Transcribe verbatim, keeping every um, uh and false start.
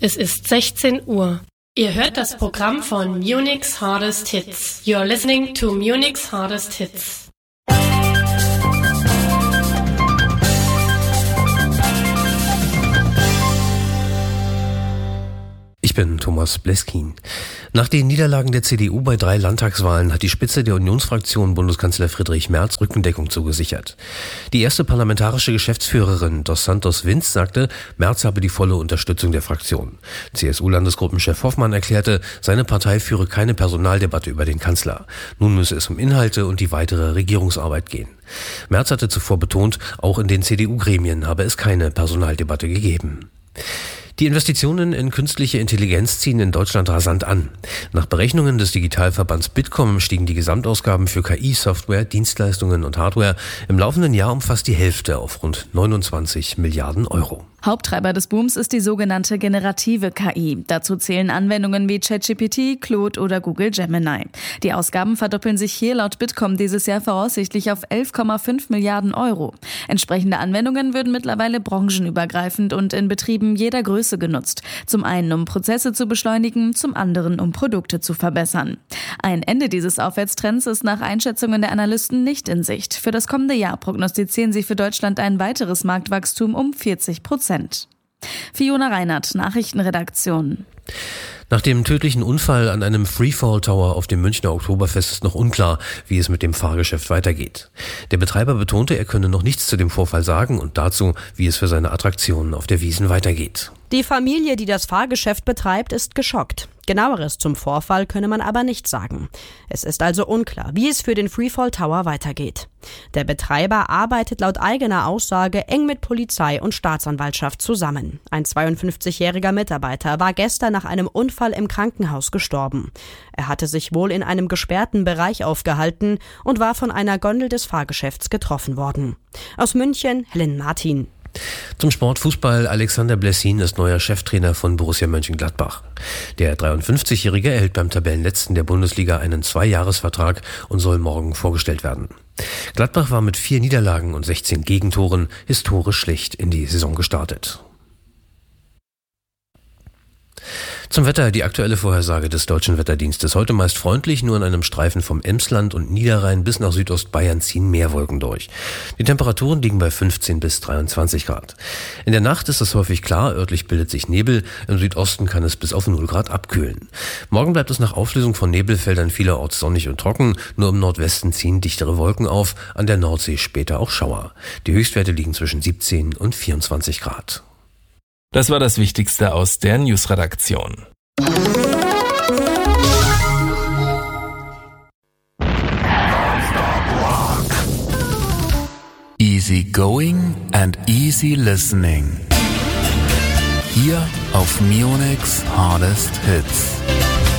Es ist sechzehn Uhr. Ihr hört das Programm von Munich's Hardest Hits. You're listening to Munich's Hardest Hits. Ich bin Thomas Bleskin. Nach den Niederlagen der C D U bei drei Landtagswahlen hat die Spitze der Unionsfraktion Bundeskanzler Friedrich Merz Rückendeckung zugesichert. Die erste parlamentarische Geschäftsführerin Dos Santos Vinz sagte, Merz habe die volle Unterstützung der Fraktion. C S U-Landesgruppenchef Hoffmann erklärte, seine Partei führe keine Personaldebatte über den Kanzler. Nun müsse es um Inhalte und die weitere Regierungsarbeit gehen. Merz hatte zuvor betont, auch in den C D U-Gremien habe es keine Personaldebatte gegeben. Die Investitionen in künstliche Intelligenz ziehen in Deutschland rasant an. Nach Berechnungen des Digitalverbands Bitkom stiegen die Gesamtausgaben für K I-Software, Dienstleistungen und Hardware im laufenden Jahr um fast die Hälfte auf rund neunundzwanzig Milliarden Euro. Haupttreiber des Booms ist die sogenannte generative K I. Dazu zählen Anwendungen wie ChatGPT, Claude oder Google Gemini. Die Ausgaben verdoppeln sich hier laut Bitkom dieses Jahr voraussichtlich auf elf Komma fünf Milliarden Euro. Entsprechende Anwendungen würden mittlerweile branchenübergreifend und in Betrieben jeder Größe genutzt. Zum einen, um Prozesse zu beschleunigen, zum anderen, um Produkte zu verbessern. Ein Ende dieses Aufwärtstrends ist nach Einschätzungen der Analysten nicht in Sicht. Für das kommende Jahr prognostizieren sie für Deutschland ein weiteres Marktwachstum um vierzig Prozent. Fiona Reinhardt, Nachrichtenredaktion. Nach dem tödlichen Unfall an einem Freefall Tower auf dem Münchner Oktoberfest ist noch unklar, wie es mit dem Fahrgeschäft weitergeht. Der Betreiber betonte, er könne noch nichts zu dem Vorfall sagen und dazu, wie es für seine Attraktionen auf der Wiesn weitergeht. Die Familie, die das Fahrgeschäft betreibt, ist geschockt. Genaueres zum Vorfall könne man aber nicht sagen. Es ist also unklar, wie es für den Freefall Tower weitergeht. Der Betreiber arbeitet laut eigener Aussage eng mit Polizei und Staatsanwaltschaft zusammen. Ein zweiundfünfzigjähriger Mitarbeiter war gestern nach einem Unfall im Krankenhaus gestorben. Er hatte sich wohl in einem gesperrten Bereich aufgehalten und war von einer Gondel des Fahrgeschäfts getroffen worden. Aus München, Helen Martin. Zum Sport Fußball. Alexander Blessin ist neuer Cheftrainer von Borussia Mönchengladbach. Der dreiundfünfzigjährige erhält beim Tabellenletzten der Bundesliga einen Zweijahresvertrag und soll morgen vorgestellt werden. Gladbach war mit vier Niederlagen und sechzehn Gegentoren historisch schlecht in die Saison gestartet. Zum Wetter, die aktuelle Vorhersage des Deutschen Wetterdienstes. Heute meist freundlich, nur in einem Streifen vom Emsland und Niederrhein bis nach Südostbayern ziehen Meerwolken durch. Die Temperaturen liegen bei fünfzehn bis dreiundzwanzig Grad. In der Nacht ist es häufig klar, örtlich bildet sich Nebel, im Südosten kann es bis auf null Grad abkühlen. Morgen bleibt es nach Auflösung von Nebelfeldern vielerorts sonnig und trocken, nur im Nordwesten ziehen dichtere Wolken auf, an der Nordsee später auch Schauer. Die Höchstwerte liegen zwischen siebzehn und vierundzwanzig Grad. Das war das Wichtigste aus der News-Redaktion. Easy going and easy listening. Hier auf Munich's Hardest Hits.